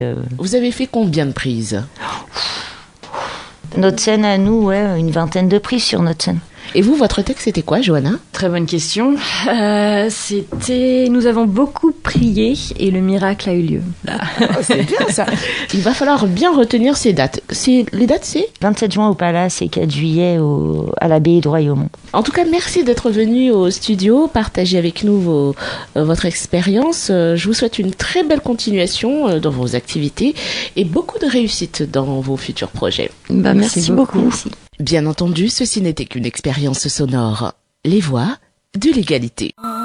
Vous avez fait combien de prises ? Notre scène à nous, ouais, une 20aine de prises sur notre scène. Et vous, votre texte, c'était quoi, Johanna ? Très bonne question. C'était... Nous avons beaucoup prié et le miracle a eu lieu. C'est bien ça. Il va falloir bien retenir ces dates. Les dates, c'est 27 juin au Palace et 4 juillet à l'Abbaye de Royaumont. En tout cas, merci d'être venu au studio, partager avec nous votre expérience. Je vous souhaite une très belle continuation dans vos activités et beaucoup de réussite dans vos futurs projets. Merci beaucoup. Merci. Bien entendu, ceci n'était qu'une expérience sonore. Les voix de l'égalité.